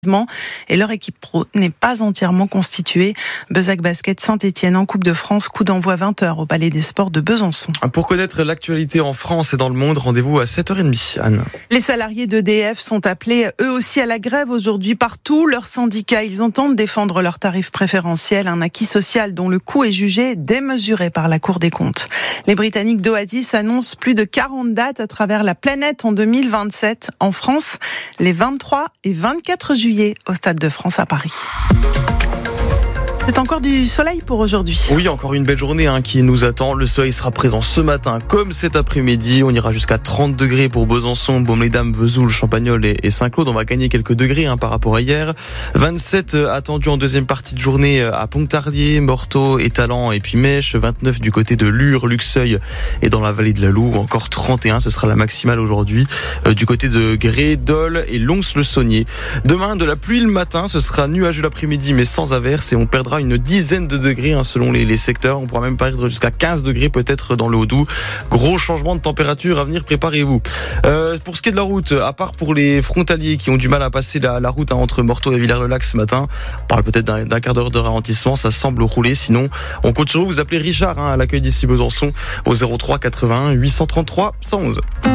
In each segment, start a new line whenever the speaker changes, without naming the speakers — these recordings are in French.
Et leur équipe pro n'est pas entièrement constituée. Bezac Basket Saint-Etienne en Coupe de France, coup d'envoi 20h au Palais des Sports de Besançon.
Pour connaître l'actualité en France et dans le monde, rendez-vous à 7h30, Anne.
Les salariés d'EDF sont appelés eux aussi à la grève aujourd'hui partout. Leurs syndicats, ils entendent défendre leurs tarifs préférentiels, un acquis social dont le coût est jugé démesuré par la Cour des comptes. Les Britanniques d'Oasis annoncent plus de 40 dates à travers la planète en 2027. En France, les 23 et 24 juillet au Stade de France à Paris. C'est encore du soleil pour aujourd'hui.
Oui, encore une belle journée qui nous attend. Le soleil sera présent ce matin comme cet après-midi. On ira jusqu'à 30 degrés pour Besançon, Baume-les-Dames, Vesoul, Champagnole et Saint-Claude. On va gagner quelques degrés par rapport à hier. 27 attendus en deuxième partie de journée à Pontarlier, Morteau, Étalon et puis Mèche. 29 du côté de Lure, Luxeuil et dans la vallée de la Loue. Encore 31, ce sera la maximale aujourd'hui. Du côté de Gré, Dole et Lons-le-Saunier. Demain, de la pluie le matin. Ce sera nuageux l'après-midi mais sans averse et on perdra une dizaine de degrés selon les secteurs. On pourra même perdre jusqu'à 15 degrés peut-être dans le Haut-Doubs. Gros changement de température à venir, préparez-vous. Pour ce qui est de la route, à part pour les frontaliers qui ont du mal à passer la route entre Morteau et Villers-le-Lac ce matin, on parle peut-être d'un quart d'heure de ralentissement, ça semble rouler. Sinon, on compte sur vous. Vous appelez Richard à l'accueil d'ici Besançon au 03 81 833 111.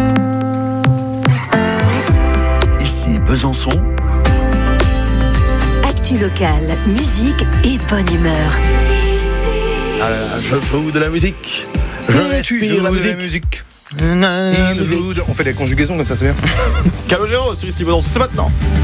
Ici Besançon.
Local, musique et bonne humeur.
Je joue de la musique. Je respire la musique.
On fait des conjugaisons comme ça, c'est bien.
Calogero sur ici Besançon, c'est maintenant.